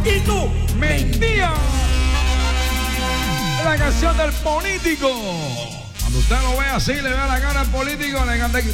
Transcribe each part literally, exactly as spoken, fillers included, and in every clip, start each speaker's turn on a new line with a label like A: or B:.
A: y tú mentías.
B: La canción del político. Cuando usted lo ve así, le ve la cara al político, le canta aquí,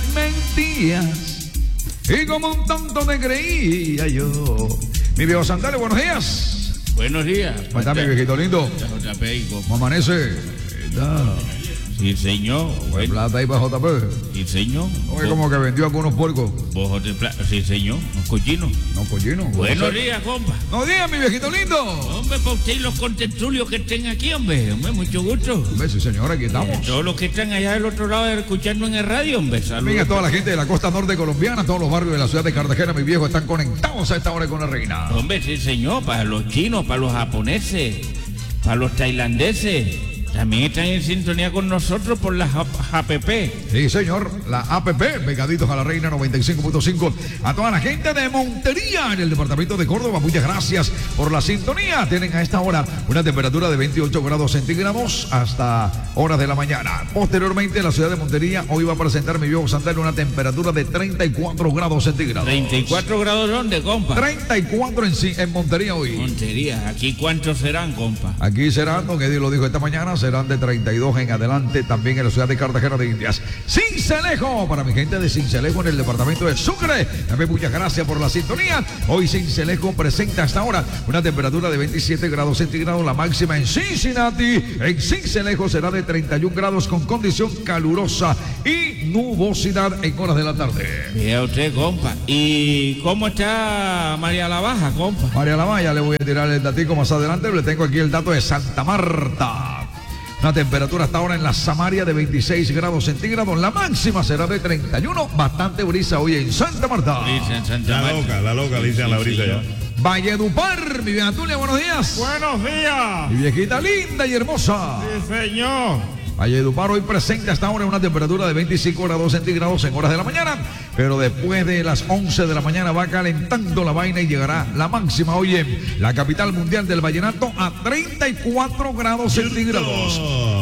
B: mentías. Y como un tonto te creía yo. Mi viejo Santale, buenos días.
C: Buenos días.
B: ¿Cómo está mi viejito lindo? ¿Cómo amanece? ¿Está?
C: Sí, señor.
B: Bueno. Plata ahí para J P.
C: Sí, señor.
B: Oye, como que vendió algunos puercos.
C: Bojos de plata. Sí, señor. Unos cochinos.
B: No, cochinos.
C: Buenos días, compa.
B: Buenos días, mi viejito lindo.
C: Hombre, para usted y los contertulios que estén aquí, hombre. Hombre, mucho gusto.
B: Hombre, sí, señora, aquí estamos.
C: Eh, todos los que están allá del otro lado escuchando en el radio, hombre. Saludos.
B: Venga, toda la gente de la costa norte colombiana, todos los barrios de la ciudad de Cartagena, mi viejo, están conectados a esta hora con la reina.
C: Hombre, sí, señor. Para los chinos, para los japoneses, para los tailandeses. También están en sintonía con nosotros por las A P P.
B: Sí, señor, la A P P, Pegaditos a la Reina noventa y cinco punto cinco. A toda la gente de Montería, en el departamento de Córdoba, muchas gracias por la sintonía. Tienen a esta hora una temperatura de veintiocho grados centígrados hasta horas de la mañana. Posteriormente, la ciudad de Montería hoy va a presentar mi viejo Santana una temperatura de treinta y cuatro grados centígrados.
C: ¿treinta y cuatro grados dónde, compa?
B: treinta y cuatro en, en Montería hoy.
C: Montería, ¿aquí cuántos serán, compa?
B: Aquí serán, don Eddie lo dijo esta mañana, serán de treinta y dos en adelante, también en la ciudad de Cartagena de Indias. Cincelejo, para mi gente de Cincelejo en el departamento de Sucre, también muchas gracias por la sintonía. Hoy Cincelejo presenta hasta ahora una temperatura de veintisiete grados centígrados, la máxima en Cincinnati. En Cincelejo será de treinta y un grados con condición calurosa y nubosidad en horas de la tarde.
C: Mira usted, compa. ¿Y cómo está María la Baja, compa?
B: María la Baja, le voy a tirar el datico más adelante, le tengo aquí el dato de Santa Marta. Una temperatura hasta ahora en la Samaria de veintiséis grados centígrados. La máxima será de treinta y uno. Bastante brisa hoy en Santa Marta.
C: Brisa en Santa
D: La
C: Marta.
D: loca, la loca, le dicen
C: Sí,
D: la brisa
C: señor.
D: ya.
B: Valledupar, mi vieja Tulia, buenos días.
D: Buenos días.
B: Mi viejita linda y hermosa.
D: Sí, señor.
B: Valledupar hoy presenta hasta ahora una temperatura de veinticinco grados centígrados en horas de la mañana, pero después de las once de la mañana va calentando la vaina y llegará la máxima hoy en la capital mundial del vallenato a treinta y cuatro grados centígrados.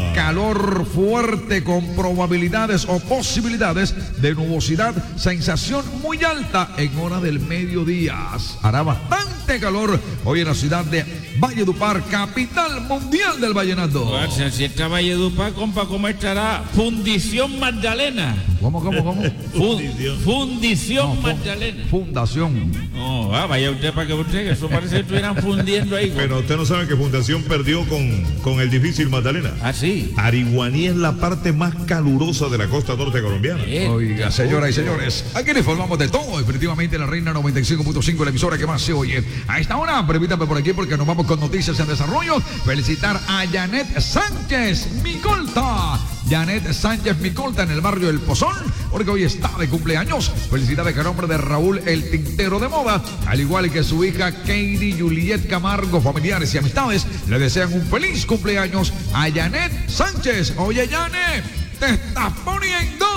B: Calor fuerte con probabilidades o posibilidades de nubosidad, sensación muy alta en hora del mediodía. Hará bastante calor hoy en la ciudad de Valledupar, capital mundial del vallenato.
C: Gracias, si está Valledupar, compa, ¿cómo estará? Fundición Magdalena.
B: ¿Cómo, cómo, cómo?
C: Fundición, Fundición
B: No, fun-
C: Magdalena.
B: Fundación.
C: No, ah, vaya usted para que usted, que eso parece que estuvieran fundiendo ahí.
D: Pero usted no sabe que Fundación perdió con, con el difícil Magdalena.
C: Ah, sí.
D: Ariguaní es la parte más calurosa de la costa norte colombiana.
C: Eh,
B: Oiga, señoras y señores, aquí le informamos de todo. Definitivamente la Reina noventa y cinco punto cinco, la emisora que más se oye. A esta hora, permítame por aquí porque nos vamos con noticias en desarrollo. Felicitar a Janet Sánchez Micolta. Janet Sánchez Micolta en el barrio El Pozón, porque hoy está de cumpleaños. Felicidades a nombre de Raúl el Tintero de Moda, al igual que su hija Katie Juliet Camargo, familiares y amistades, le desean un feliz cumpleaños a Janet Sánchez. Oye, Janet, te estás poniendo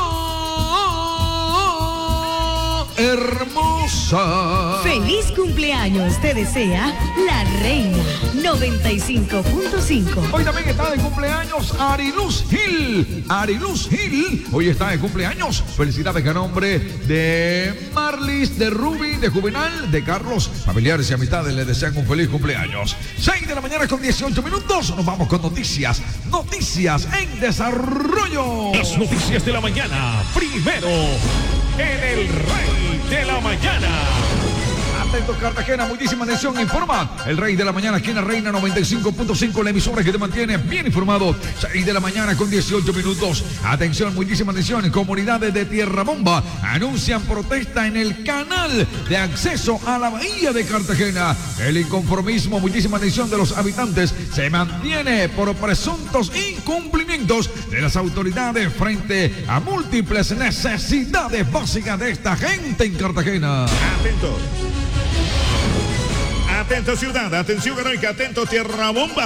B: hermosa.
E: Feliz cumpleaños, te desea la Reina noventa y cinco punto cinco.
B: Hoy también está de cumpleaños Ariluz Gil. Ariluz Gil, hoy está de cumpleaños. Felicidades a nombre de Marlis, de Ruby, de Juvenal, de Carlos. Familiares y amistades le desean un feliz cumpleaños. seis de la mañana con dieciocho minutos. Nos vamos con noticias. Noticias en desarrollo.
A: Las noticias de la mañana, primero en el Rey de la Mañana.
B: Atentos Cartagena, muchísima atención, informa el Rey de la Mañana aquí en la Reina noventa y cinco punto cinco, la emisora que te mantiene bien informado. seis de la mañana con dieciocho minutos. Atención, muchísima atención, comunidades de Tierra Bomba anuncian protesta en el canal de acceso a la bahía de Cartagena. El inconformismo, muchísima atención de los habitantes se mantiene por presuntos incumplimientos de las autoridades frente a múltiples necesidades básicas de esta gente en Cartagena.
D: Atento. Atento ciudad, atención heroica, atento Tierra Bomba.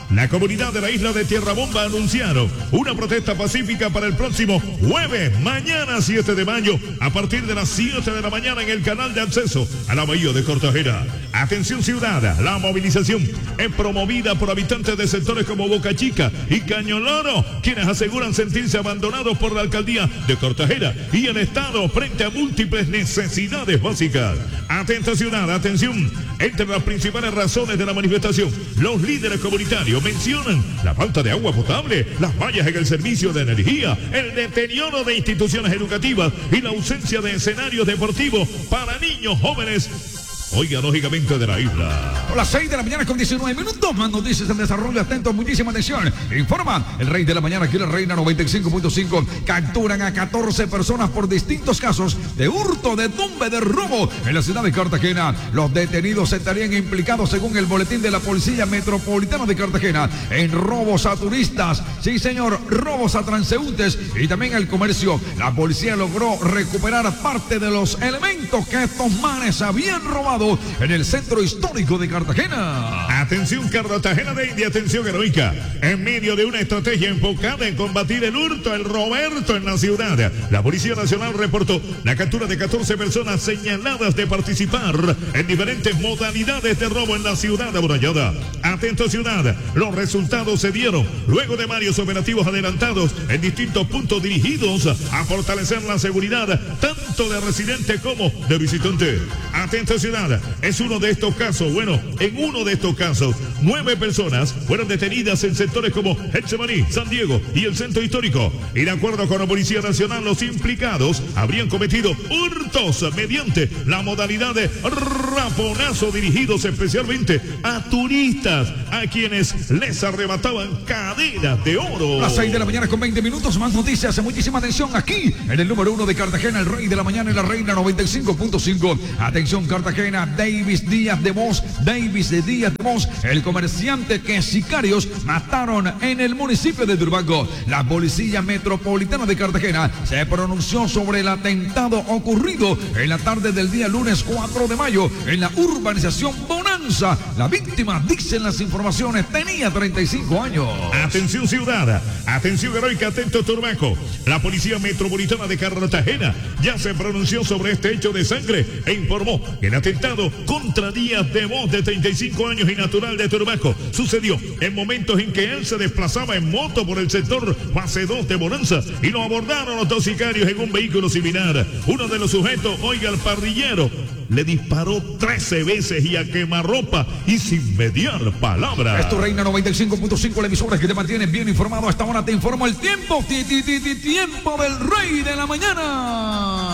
D: La comunidad de la isla de Tierra Bomba anunciaron una protesta pacífica para el próximo jueves, mañana siete de mayo, a partir de las siete de la mañana en el canal de acceso a la bahía de Cartagena. Atención ciudad, la movilización es promovida por habitantes de sectores como Boca Chica y Cañoloro, quienes aseguran sentirse abandonados por la alcaldía de Cartagena y el Estado frente a múltiples necesidades básicas. Atenta ciudad, atención, entre las principales razones de la manifestación, los líderes comunitarios mencionan la falta de agua potable, las fallas en el servicio de energía, el deterioro de instituciones educativas y la ausencia de escenarios deportivos para niños jóvenes. Oiga, lógicamente de la isla.
B: A las seis de la mañana con diecinueve minutos, más noticias en desarrollo, atentos, muchísima atención. Informa el Rey de la Mañana, aquí la Reina noventa y cinco punto cinco. Capturan a catorce personas por distintos casos de hurto, de tumbe, de robo en la ciudad de Cartagena. Los detenidos estarían implicados, según el boletín de la Policía Metropolitana de Cartagena, en robos a turistas, sí señor, robos a transeúntes y también al comercio. La policía logró recuperar parte de los elementos que estos manes habían robado en el centro histórico de Cartagena.
D: Atención Cartagena de India, atención heroica. En medio de una estrategia enfocada en combatir el hurto, el roberto en la ciudad, la Policía Nacional reportó la captura de catorce personas señaladas de participar en diferentes modalidades de robo en la ciudad amurallada. Atento ciudad, los resultados se dieron luego de varios operativos adelantados en distintos puntos dirigidos a fortalecer la seguridad tanto de residentes como de visitantes. Atento ciudad, es uno de estos casos. Bueno, en uno de estos casos, nueve personas fueron detenidas en sectores como Getsemaní, San Diego y el centro histórico. Y de acuerdo con la Policía Nacional, los implicados habrían cometido hurtos mediante la modalidad de raponazo, dirigidos especialmente a turistas, a quienes les arrebataban cadenas de oro.
B: A las seis de la mañana con veinte minutos, más noticias, muchísima atención aquí en el número uno de Cartagena, el Rey de la Mañana en la Reina noventa y cinco punto cinco. Atención Cartagena, Davis Díaz de Mos, Davis de Díaz de Mos, el comerciante que sicarios mataron en el municipio de Turbaco. La Policía Metropolitana de Cartagena se pronunció sobre el atentado ocurrido en la tarde del día lunes cuatro de mayo en la urbanización Bonanza. La víctima, dicen las informaciones, tenía treinta y cinco años.
D: Atención ciudad, atención heroica, atento Turbaco. La Policía Metropolitana de Cartagena ya se pronunció sobre este hecho de sangre e informó que el atentado contra Díaz de Mos, de treinta y cinco años y natural de Turbaco, sucedió en momentos en que él se desplazaba en moto por el sector fase dos de Bonanza y lo abordaron los dos sicarios en un vehículo similar. Uno de los sujetos, oiga, el parrillero, le disparó trece veces y a quemarropa y sin mediar palabra.
B: Esto Reina noventa y cinco punto cinco, la emisora que te mantiene bien informado. Hasta ahora te informo el tiempo, ti, ti, ti, ti, tiempo del Rey de la Mañana.